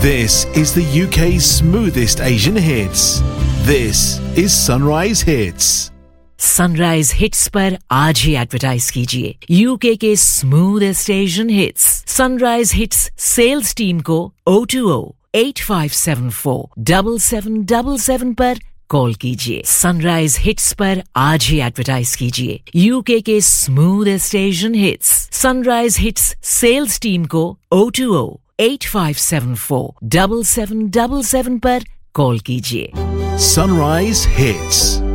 This is the UK's smoothest Asian hits. This is Sunrise Hits. Sunrise hits पर आज ही advertise कीजिए UK के smoothest Asian hits sunrise hits sales team को 020-8574-7777 पर call कीजिए sunrise hits पर आज ही एडवर्टाइज कीजिए यूके के smoothest Asian hits sunrise hits sales team को 020-8574-7777 पर कॉल कीजिए Sunrise Hits.